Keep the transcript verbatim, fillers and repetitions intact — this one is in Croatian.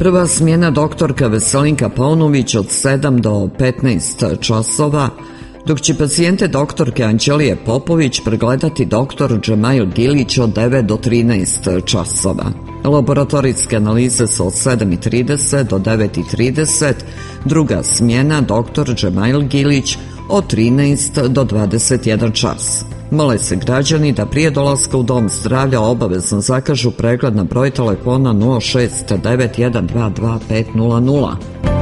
Prva smjena doktorka Veselinka Paunović od sedam do petnaest časova, dok će pacijente doktorke Anđelije Popović pregledati doktor Džemail Gilić od devet do trinaest časova. Laboratorijske analize su od sedam i trideset do devet i trideset, druga smjena doktor Džemail Gilić od trinaest do dvadeset jedan čas. Mole se građani da prije dolaska u dom zdravlja obavezno zakažu pregled na broj telefona nula šest devet jedan dva dva pet nula nula.